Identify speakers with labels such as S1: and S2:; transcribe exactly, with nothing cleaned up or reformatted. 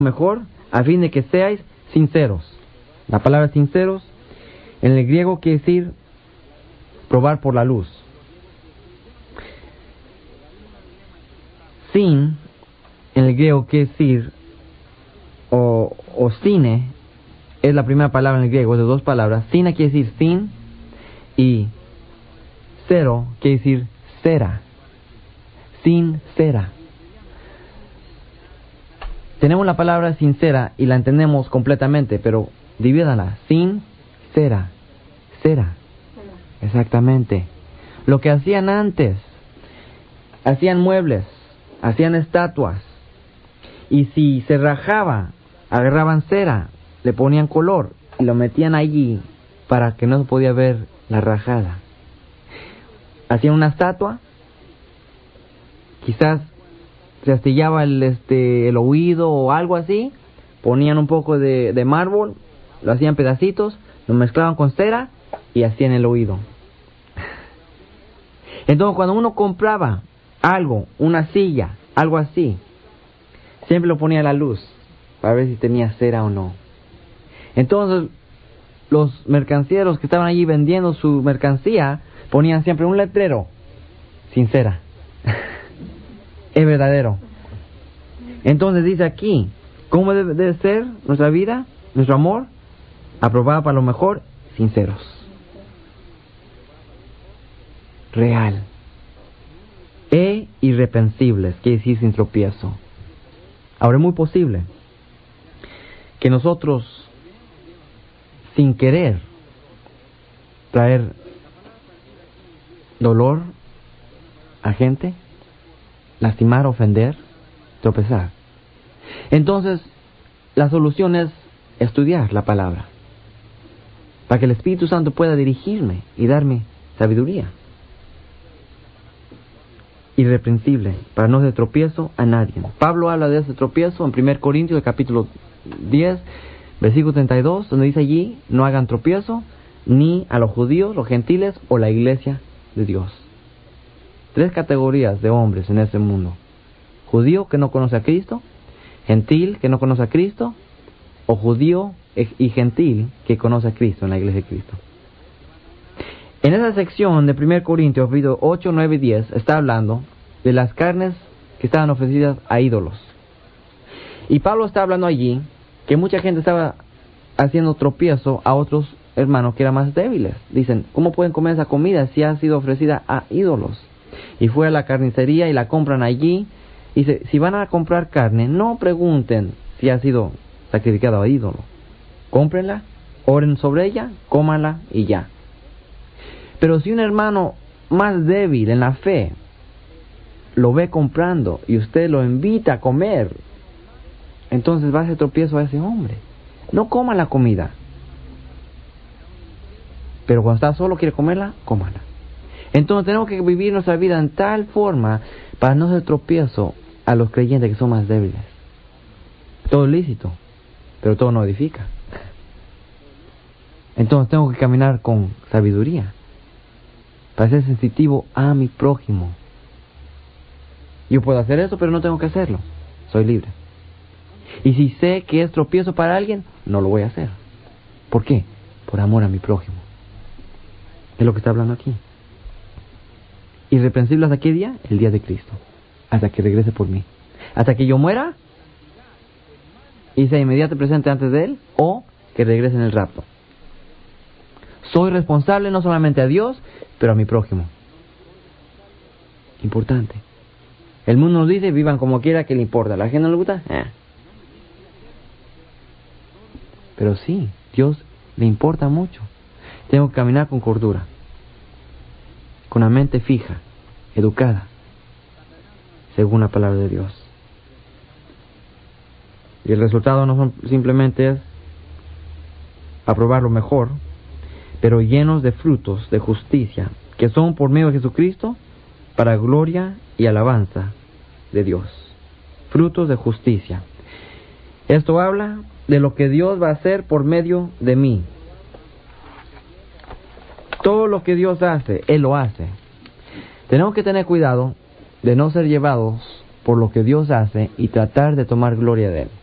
S1: mejor, a fin de que seáis sinceros. La palabra sinceros en el griego quiere decir probar por la luz. Sin en el griego quiere decir o, o cine es la primera palabra en el griego, es de dos palabras. Cine quiere decir sin y cero quiere decir cera. Sincera. Tenemos la palabra sincera y la entendemos completamente, pero divídanla. Sin, cera, cera. Exactamente. Lo que hacían antes, hacían muebles, hacían estatuas, y si se rajaba, agarraban cera, le ponían color y lo metían allí para que no se podía ver la rajada. Hacían una estatua, quizás se astillaba el, este, el oído o algo así, ponían un poco de, de mármol, lo hacían pedacitos, lo mezclaban con cera y hacían el oído. Entonces cuando uno compraba algo, una silla, algo así, siempre lo ponía a la luz para ver si tenía cera o no. Entonces los mercancieros que estaban allí vendiendo su mercancía ponían siempre un letrero sin cera. Es verdadero. Entonces dice aquí, ¿cómo debe, debe ser nuestra vida, nuestro amor? Aprobada para lo mejor, sinceros. Real. E irreprensibles, quiere decir sin tropiezo. Ahora es muy posible que nosotros, sin querer traer dolor a gente, lastimar, ofender, tropezar. Entonces, la solución es estudiar la palabra, para que el Espíritu Santo pueda dirigirme y darme sabiduría. Irreprensible, para no hacer tropiezo a nadie. Pablo habla de ese tropiezo en primera Corintios, capítulo diez, versículo treinta y dos, donde dice allí, no hagan tropiezo ni a los judíos, los gentiles o la iglesia de Dios. Tres categorías de hombres en este mundo: judío que no conoce a Cristo, gentil que no conoce a Cristo, o judío y gentil que conoce a Cristo en la iglesia de Cristo. En esa sección de primera Corintios, capítulo ocho, nueve y diez, está hablando de las carnes que estaban ofrecidas a ídolos. Y Pablo está hablando allí que mucha gente estaba haciendo tropiezo a otros hermanos que eran más débiles. Dicen, ¿cómo pueden comer esa comida si ha sido ofrecida a ídolos? Y fue a la carnicería y la compran allí. Y dice, si van a comprar carne, no pregunten si ha sido sacrificada a ídolo. Cómprenla, oren sobre ella, cómanla y ya. Pero si un hermano más débil en la fe lo ve comprando y usted lo invita a comer, entonces va a hacer tropiezo a ese hombre. No coma la comida. Pero cuando está solo, quiere comerla, cómala. Entonces tenemos que vivir nuestra vida en tal forma para no hacer tropiezo a los creyentes que son más débiles. Todo es lícito, pero todo no edifica. Entonces tengo que caminar con sabiduría para ser sensitivo a mi prójimo. Yo puedo hacer eso, pero no tengo que hacerlo. Soy libre. Y si sé que es tropiezo para alguien, no lo voy a hacer. ¿Por qué? Por amor a mi prójimo. Es lo que está hablando aquí. Irreprensible hasta qué día? El día de Cristo. Hasta que regrese por mí. Hasta que yo muera y sea inmediatamente presente antes de Él, o que regrese en el rapto. Soy responsable no solamente a Dios, pero a mi prójimo. Importante. El mundo nos dice, vivan como quiera, que le importa. ¿A la gente no le gusta? Eh. Pero sí, Dios le importa mucho. Tengo que caminar con cordura, con la mente fija, educada, según la palabra de Dios. Y el resultado no son, simplemente es aprobar lo mejor, pero llenos de frutos de justicia, que son por medio de Jesucristo, para gloria y alabanza de Dios. Frutos de justicia. Esto habla de lo que Dios va a hacer por medio de mí. Todo lo que Dios hace, Él lo hace. Tenemos que tener cuidado de no ser llevados por lo que Dios hace y tratar de tomar gloria de Él.